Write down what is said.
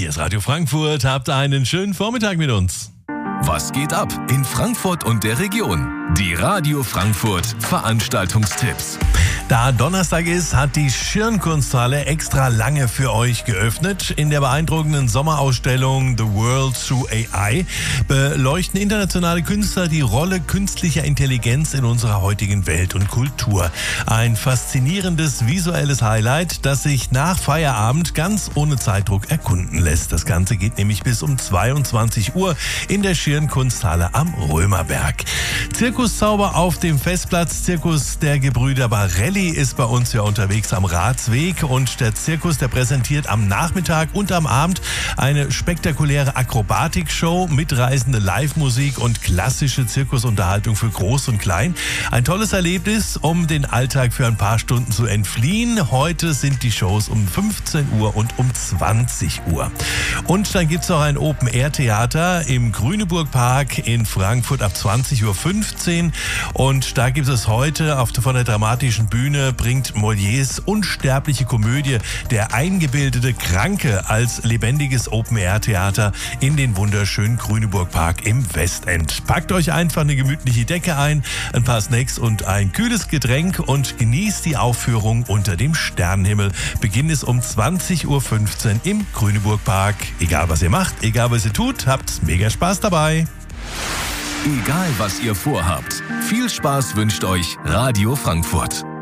Hier ist Radio Frankfurt. Habt einen schönen Vormittag mit uns. Was geht ab in Frankfurt und der Region? Die Radio Frankfurt Veranstaltungstipps. Da Donnerstag ist, hat die Schirnkunsthalle extra lange für euch geöffnet. In der beeindruckenden Sommerausstellung The World Through AI beleuchten internationale Künstler die Rolle künstlicher Intelligenz in unserer heutigen Welt und Kultur. Ein faszinierendes visuelles Highlight, das sich nach Feierabend ganz ohne Zeitdruck erkunden lässt. Das Ganze geht nämlich bis um 22 Uhr in der Schirnkunsthalle am Römerberg. Zirkuszauber auf dem Festplatz. Zirkus der Gebrüder Barelli ist bei uns ja unterwegs am Ratsweg, und der Zirkus, der präsentiert am Nachmittag und am Abend eine spektakuläre Akrobatikshow, mitreißende Live-Musik und klassische Zirkusunterhaltung für Groß und Klein. Ein tolles Erlebnis, um den Alltag für ein paar Stunden zu entfliehen. Heute sind die Shows um 15 Uhr und um 20 Uhr. Und dann gibt es noch ein Open-Air-Theater im Grüneburg-Park in Frankfurt ab 20.15 Uhr. Und da gibt es heute von der dramatischen Bühne bringt Molières unsterbliche Komödie Der eingebildete Kranke als lebendiges Open-Air-Theater in den wunderschönen Grüneburg-Park im Westend. Packt euch einfach eine gemütliche Decke ein, ein paar Snacks und ein kühles Getränk und genießt die Aufführung unter dem Sternenhimmel. Beginn ist um 20.15 Uhr im Grüneburg-Park. Egal was ihr macht, egal was ihr tut, habt mega Spaß dabei. Egal was ihr vorhabt, viel Spaß wünscht euch Radio Frankfurt.